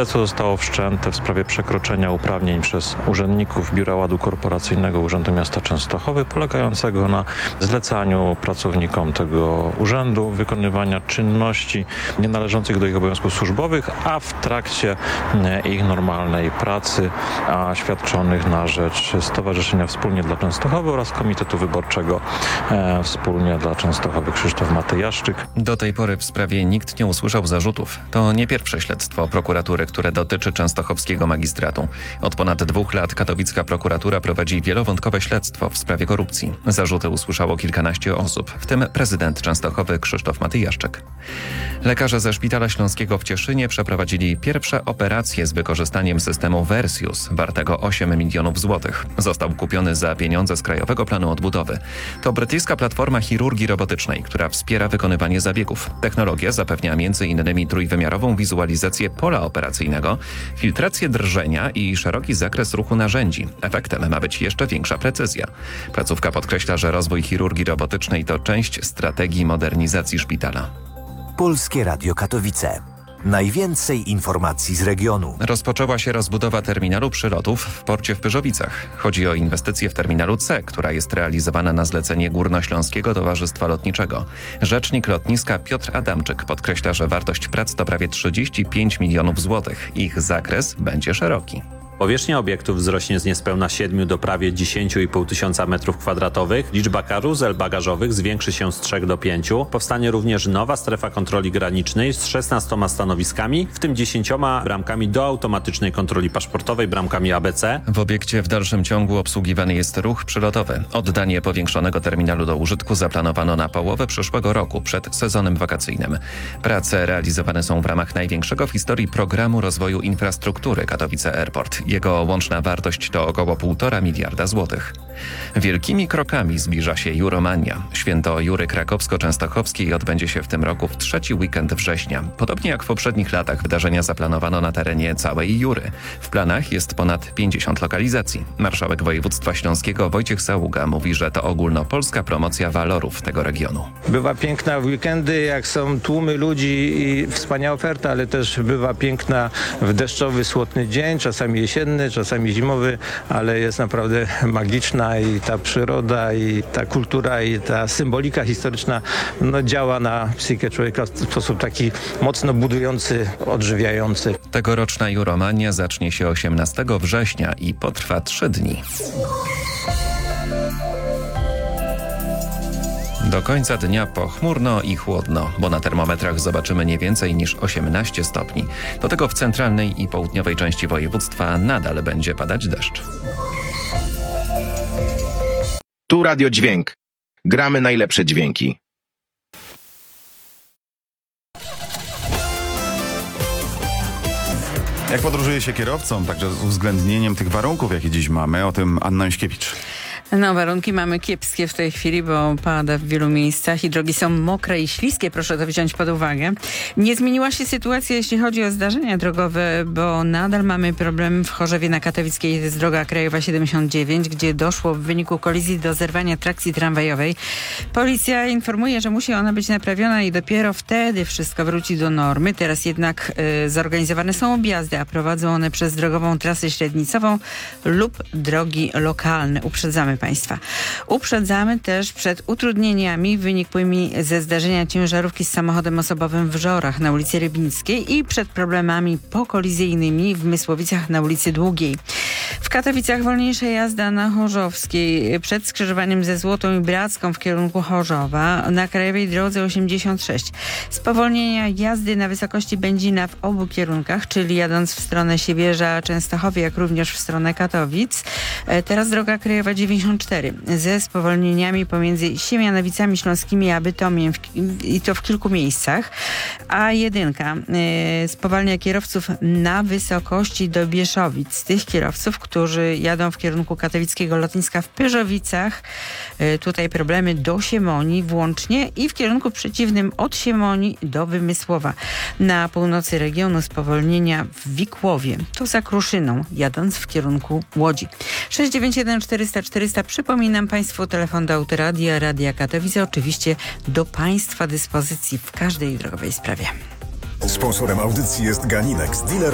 Śledztwo zostało wszczęte w sprawie przekroczenia uprawnień przez urzędników Biura Ładu Korporacyjnego Urzędu Miasta Częstochowy, polegającego na zlecaniu pracownikom tego urzędu wykonywania czynności nienależących do ich obowiązków służbowych, a w trakcie ich normalnej pracy, a świadczonych na rzecz Stowarzyszenia Wspólnie dla Częstochowy oraz Komitetu Wyborczego Wspólnie dla Częstochowy Krzysztof Matyjaszczyk. Do tej pory w sprawie nikt nie usłyszał zarzutów. To nie pierwsze śledztwo prokuratury, które dotyczy częstochowskiego magistratu. Od ponad 2 lat katowicka prokuratura prowadzi wielowątkowe śledztwo w sprawie korupcji. Zarzuty usłyszało kilkanaście osób, w tym prezydent Częstochowy Krzysztof Matyjaszczyk. Lekarze ze Szpitala Śląskiego w Cieszynie przeprowadzili pierwsze operacje z wykorzystaniem systemu Versius, wartego 8 milionów złotych. Został kupiony za pieniądze z Krajowego Planu Odbudowy. To brytyjska platforma chirurgii robotycznej, która wspiera wykonywanie zabiegów. Technologia zapewnia m.in. trójwymiarową wizualizację pola operacyjnego, filtrację drżenia i szeroki zakres ruchu narzędzi. Efektem ma być jeszcze większa precyzja. Placówka podkreśla, że rozwój chirurgii robotycznej to część strategii modernizacji szpitala. Polskie Radio Katowice. Najwięcej informacji z regionu. Rozpoczęła się rozbudowa terminalu przylotów w porcie w Pyrzowicach. Chodzi o inwestycję w terminalu C, która jest realizowana na zlecenie Górnośląskiego Towarzystwa Lotniczego. Rzecznik lotniska Piotr Adamczyk podkreśla, że wartość prac to prawie 35 milionów złotych. Ich zakres będzie szeroki. Powierzchnia obiektów wzrośnie z niespełna 7 do prawie 10,5 tysiąca m2. Liczba karuzel bagażowych zwiększy się z 3 do 5. Powstanie również nowa strefa kontroli granicznej z 16 stanowiskami, w tym 10 bramkami do automatycznej kontroli paszportowej, bramkami ABC. W obiekcie w dalszym ciągu obsługiwany jest ruch przylotowy. Oddanie powiększonego terminalu do użytku zaplanowano na połowę przyszłego roku, przed sezonem wakacyjnym. Prace realizowane są w ramach największego w historii programu rozwoju infrastruktury Katowice Airport. Jego łączna wartość to około 1,5 miliarda złotych. Wielkimi krokami zbliża się Juromania. Święto Jury Krakowsko-Częstochowskiej odbędzie się w tym roku w 3. weekend września. Podobnie jak w poprzednich latach wydarzenia zaplanowano na terenie całej Jury. W planach jest ponad 50 lokalizacji. Marszałek województwa śląskiego Wojciech Saługa mówi, że to ogólnopolska promocja walorów tego regionu. Bywa piękna w weekendy, jak są tłumy ludzi i wspaniała oferta, ale też bywa piękna w deszczowy, słoneczny dzień, czasami jesienny, czasami zimowy, ale jest naprawdę magiczna i ta przyroda, i ta kultura, i ta symbolika historyczna działa na psychikę człowieka w sposób taki mocno budujący, odżywiający. Tegoroczna Juromania zacznie się 18 września i potrwa 3 dni. Do końca dnia pochmurno i chłodno, bo na termometrach zobaczymy nie więcej niż 18 stopni. Do tego w centralnej i południowej części województwa nadal będzie padać deszcz. Tu Radio Dźwięk. Gramy najlepsze dźwięki. Jak podróżuje się kierowcom, także z uwzględnieniem tych warunków, jakie dziś mamy, o tym Anna Juśkiewicz. No, warunki mamy kiepskie w tej chwili, bo pada w wielu miejscach i drogi są mokre i śliskie, proszę to wziąć pod uwagę. Nie zmieniła się sytuacja, jeśli chodzi o zdarzenia drogowe, bo nadal mamy problem w Chorzowie na Katowickiej. Jest droga krajowa 79, gdzie doszło w wyniku kolizji do zerwania trakcji tramwajowej. Policja informuje, że musi ona być naprawiona i dopiero wtedy wszystko wróci do normy. Teraz jednak zorganizowane są objazdy, a prowadzą one przez drogową trasę średnicową lub drogi lokalne. Uprzedzamy Państwa. Uprzedzamy też przed utrudnieniami wynikłymi ze zdarzenia ciężarówki z samochodem osobowym w Żorach na ulicy Rybnickiej i przed problemami pokolizyjnymi w Mysłowicach na ulicy Długiej. W Katowicach wolniejsza jazda na Chorzowskiej przed skrzyżowaniem ze Złotą i Bracką w kierunku Chorzowa na krajowej drodze 86. Spowolnienia jazdy na wysokości Będzina w obu kierunkach, czyli jadąc w stronę Siewierza, Częstochowy, jak również w stronę Katowic. Teraz droga krajowa 94 ze spowolnieniami pomiędzy Siemianowicami Śląskimi a Bytomiem i to w kilku miejscach. A jedynka spowalnia kierowców na wysokości do Bieszowic. Tych kierowców, którzy jadą w kierunku katowickiego lotniska w Pyrzowicach. Tutaj problemy do Siemoni włącznie i w kierunku przeciwnym od Siemoni do Wymysłowa. Na północy regionu spowolnienia w Wikłowie. To za Kruszyną, jadąc w kierunku Łodzi. 691 400 400. Przypominam Państwu, telefon do Autoradia, Radia Katowice. Oczywiście do Państwa dyspozycji w każdej drogowej sprawie. Sponsorem audycji jest Ganinex, dealer